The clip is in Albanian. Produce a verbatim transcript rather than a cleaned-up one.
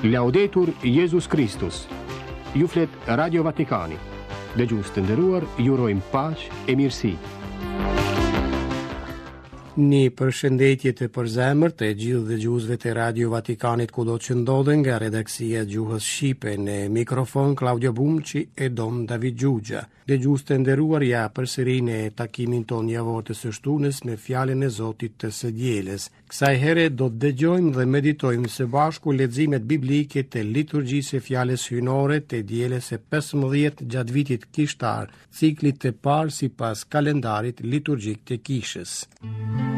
Laudetur Jesus Christus. Ju flet Radio Vatikani. Dëgjues të nderuar, ju urojmë paqë e mirësi. Një përshëndetje të përzemërt të gjithë dëgjuesve të Radio Vatikanit kudo që ndodhen, nga redaksia e Gjuhës Shqipe, në mikrofon Claudio Bumçi e Don David Gjugja. Dëgjues të nderuar, ja përsëri në takimin ton javor të së shtunës me fjalën e Zotit të së dielës. Kësaj here do të dëgjojmë dhe meditojmë së bashku leximet biblike të liturgjisë së fjalës hyjnore të dielës së pesëmbëdhjetë gjatë vitit kishtar, ciklit të parë sipas kalendarit liturgjik të kishës.